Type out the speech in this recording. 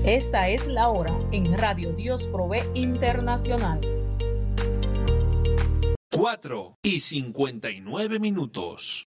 Esta es la hora en Radio Dios Provee Internacional. 4:59.